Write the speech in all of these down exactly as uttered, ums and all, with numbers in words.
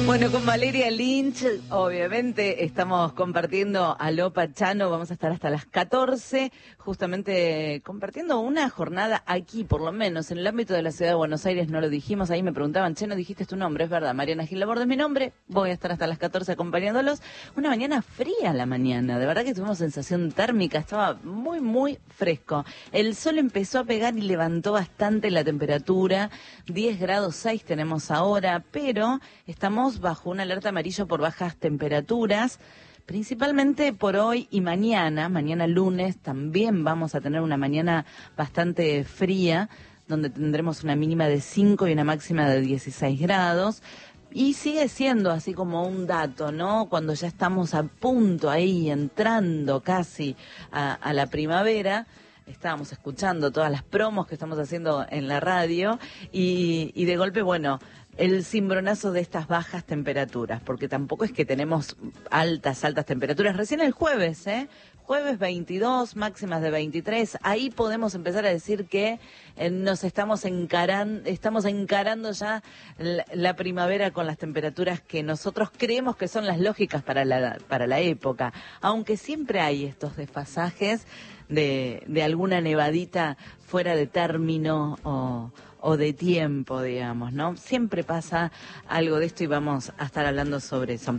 Bueno, con Valeria Lynch, obviamente, estamos compartiendo Aló Pachano, vamos a estar hasta las catorce, justamente compartiendo una jornada aquí, por lo menos, en el ámbito de la ciudad de Buenos Aires, no lo dijimos, ahí me preguntaban, che, no dijiste tu nombre, es verdad, Mariana Gil Laborde es mi nombre, voy a estar hasta las catorce acompañándolos, una mañana fría la mañana, de verdad que tuvimos sensación térmica, estaba muy, muy fresco, el sol empezó a pegar y levantó bastante la temperatura, diez grados seis tenemos ahora, pero estamos bajo un alerta amarillo por bajas temperaturas, principalmente por hoy y mañana. Mañana lunes también vamos a tener una mañana bastante fría, donde tendremos una mínima de cinco y una máxima de dieciséis grados. Y sigue siendo así como un dato, ¿no? Cuando ya estamos a punto ahí, entrando casi a, a la primavera, estábamos escuchando todas las promos que estamos haciendo en la radio y, y de golpe, bueno, el cimbronazo de estas bajas temperaturas, porque tampoco es que tenemos altas, altas temperaturas. Recién el jueves, ¿eh? Jueves veintidós, máximas de veintitrés. Ahí podemos empezar a decir que eh, nos estamos encarando, estamos encarando ya la, la primavera con las temperaturas que nosotros creemos que son las lógicas para la, para la época. Aunque siempre hay estos desfasajes de, de alguna nevadita fuera de término o... o de tiempo, digamos, ¿no? Siempre pasa algo de esto y vamos a estar hablando sobre eso.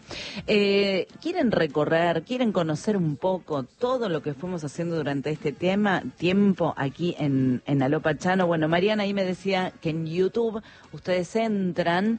Eh, ¿Quieren recorrer, quieren conocer un poco todo lo que fuimos haciendo durante este tema, tiempo aquí en, en Aló Pachano? Bueno, Mariana ahí me decía que en YouTube ustedes entran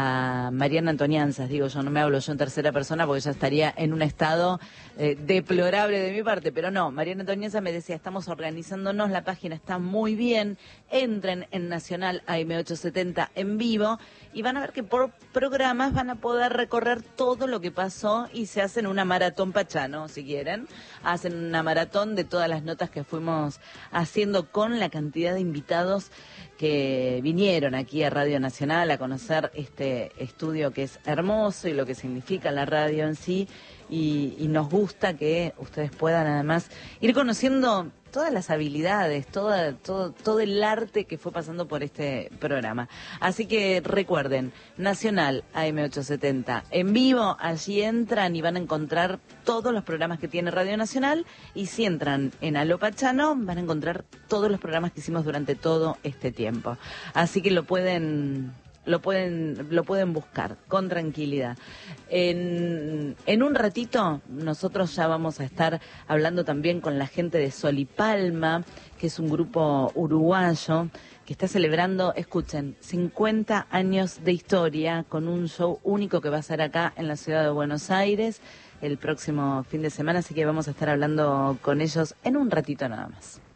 a Mariana Antonianzas, digo yo, no me hablo yo en tercera persona porque ya estaría en un estado eh, deplorable de mi parte, pero no, Mariana Antonianzas me decía, estamos organizándonos, la página está muy bien, entren en Nacional A M ochocientos setenta en vivo y van a ver que por programas van a poder recorrer todo lo que pasó y se hacen una maratón Pachano, si quieren, hacen una maratón de todas las notas que fuimos haciendo con la cantidad de invitados que vinieron aquí a Radio Nacional a conocer este estudio que es hermoso y lo que significa la radio en sí, y, y nos gusta que ustedes puedan además ir conociendo todas las habilidades, toda, todo, todo el arte que fue pasando por este programa. Así que recuerden, Nacional A M ochocientos setenta en vivo, allí entran y van a encontrar todos los programas que tiene Radio Nacional, y si entran en Aló Pachano van a encontrar todos los programas que hicimos durante todo este tiempo. Así que lo pueden... Lo pueden, lo pueden buscar con tranquilidad. En, en un ratito nosotros ya vamos a estar hablando también con la gente de Sol y Palma, que es un grupo uruguayo que está celebrando, escuchen, cincuenta años de historia con un show único que va a ser acá en la ciudad de Buenos Aires el próximo fin de semana, así que vamos a estar hablando con ellos en un ratito nada más.